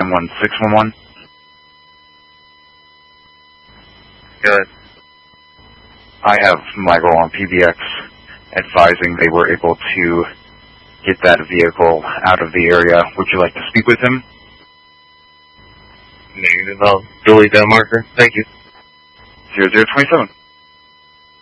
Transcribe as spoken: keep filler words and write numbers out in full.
one six one one. Good. I have Michael on P B X advising they were able to get that vehicle out of the area. Would you like to speak with him? Negative. I'll delete that marker. Thank you. zero zero twenty-seven.